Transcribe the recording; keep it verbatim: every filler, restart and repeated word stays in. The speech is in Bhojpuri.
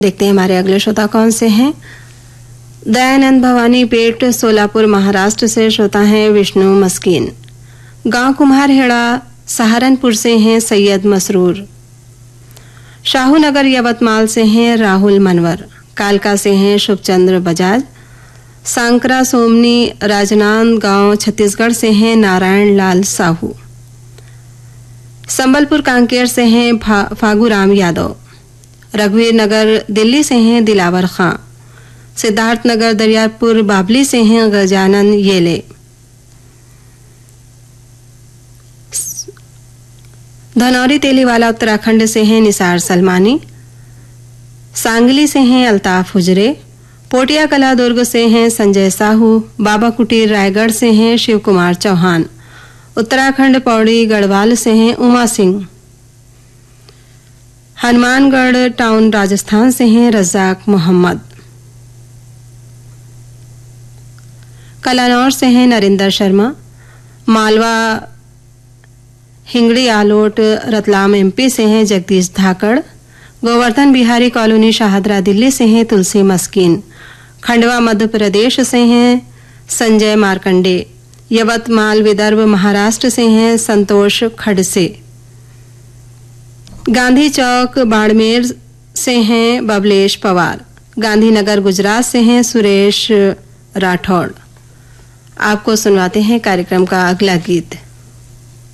देखते हैं हमारे अगले श्रोता कौन से हैं। दयानंद भवानी पेट सोलापुर महाराष्ट्र से श्रोता हैं विष्णु मस्कीन। गांव कुम्हारहेड़ा सहारनपुर से हैं सैयद मसरूर। शाहूनगर यवतमाल से हैं राहुल मनवर। कालका से हैं शुभचंद्र बजाज। सांकरा सोमनी राजनांदगांव छत्तीसगढ़ से हैं नारायण लाल साहू। संबलपुर कांकेर से हैं फा, फागूराम यादव। रघुवीर नगर दिल्ली से हैं दिलावर खां। सिद्धार्थ नगर दरियापुर बाबली से हैं गजानन येले। धनौरी तेलीवाला उत्तराखंड से हैं निसार सलमानी। सांगली से हैं अल्ताफ हुजरे। पोटिया कला दुर्ग से हैं संजय साहू। बाबा कुटीर रायगढ़ से हैं शिव कुमार चौहान। उत्तराखंड पौड़ी गढ़वाल से हैं उमा सिंह। हनुमानगढ़ टाउन राजस्थान से हैं रजाक मोहम्मद। कलानौर से हैं नरेंद्र शर्मा। मालवा हिंगड़ी आलोट रतलाम एमपी से हैं जगदीश धाकड़। गोवर्धन बिहारी कॉलोनी शाहदरा दिल्ली से हैं तुलसी मस्कीन। खंडवा मध्य प्रदेश से हैं संजय मार्कंडे। यवतमाल विदर्भ महाराष्ट्र से हैं संतोष खड़से। गांधी चौक बाड़मेर से हैं बबलेश पवार। गांधीनगर गुजरात से हैं सुरेश राठौड़। आपको सुनवाते हैं कार्यक्रम का अगला गीत।